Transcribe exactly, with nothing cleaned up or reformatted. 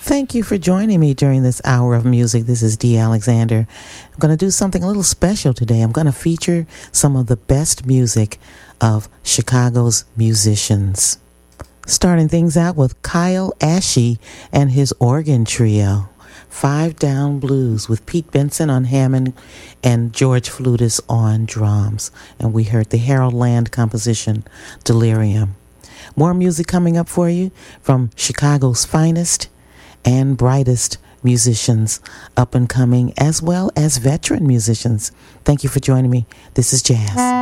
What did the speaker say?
Thank you for joining me during this hour of music. This is Dee Alexander. I'm going to do something a little special today. I'm going to feature some of the best music of Chicago's musicians. Starting things out with Kyle Ashe and his organ trio, Five Down Blues, with Pete Benson on Hammond and George Flutis on drums. And we heard the Harold Land composition, Delirium. More music coming up for you from Chicago's finest and brightest musicians, up and coming, as well as veteran musicians. Thank you for joining me. This is Jazz.